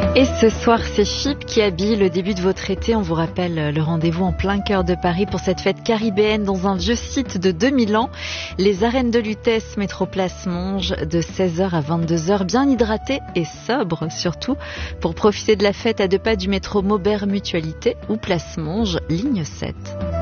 Et ce soir, c'est Chypre qui habille le début de votre été. On vous rappelle le rendez-vous en plein cœur de Paris pour cette fête caribéenne dans un vieux site de 2000 ans. Les arènes de Lutèce, métro Place Monge, de 16h à 22h, bien hydratés et sobres surtout, pour profiter de la fête à 2 pas du métro Maubert Mutualité ou Place Monge, ligne 7.